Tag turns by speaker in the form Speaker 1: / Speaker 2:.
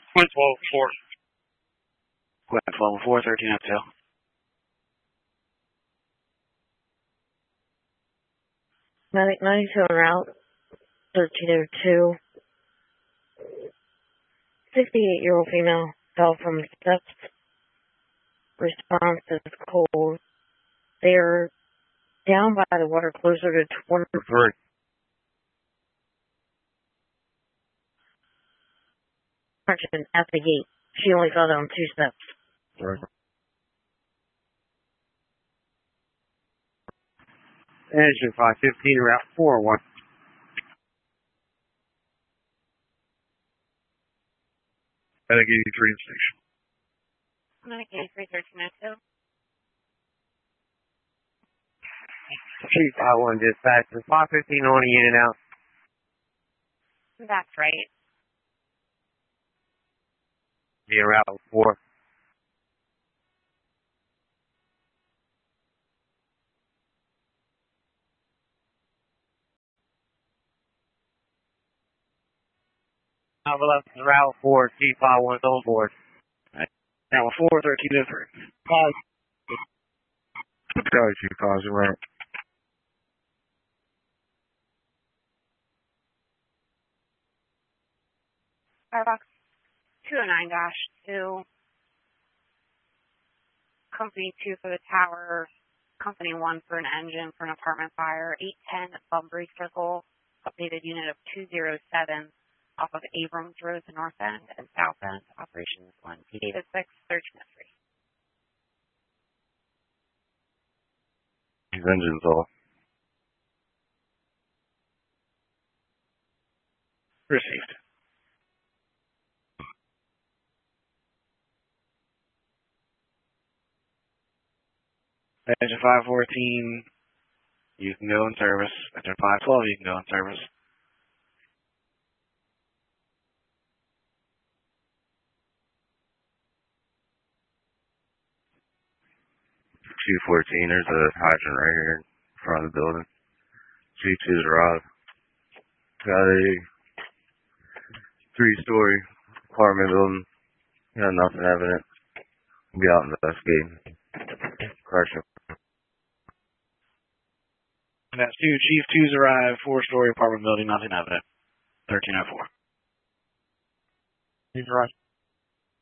Speaker 1: Quint 12-4.
Speaker 2: Quint 12-4, 1302.
Speaker 3: 92 en route, 1302. 68-year-old female fell from steps. Response is cold. They are down by the water closer to 23. At the gate. She only fell down 2 steps.
Speaker 4: Right. Engine 515, route 401.
Speaker 1: Medic 83 in station.
Speaker 3: Medic 83, 1302.
Speaker 4: Chief, I want dispatch. The 515 on in and out.
Speaker 3: That's right.
Speaker 4: Yeah, route 4. Route 4, T51 on board.
Speaker 2: Now 4, 1303.
Speaker 4: Sorry, Chief, I was right.
Speaker 3: Firebox 209-2. Company 2 for the tower. Company 1 for an engine for an apartment fire. 810 Bunbury Circle. Updated unit of 207 off of Abrams Road, the north end and south end. Operations 1. P Data 6, 1303.
Speaker 4: His engine's off.
Speaker 2: Received. Engine 514, you can go in service. Engine 512, you can go in service.
Speaker 4: G14, there's a hydrant right here in front of the building. G2's arrived. Got a 3-story apartment building. Got nothing evident. We'll be out investigating. Correction.
Speaker 2: That's 2. Chief 2's arrived. 4-story apartment building, nothing evident. 1304.
Speaker 4: He's right.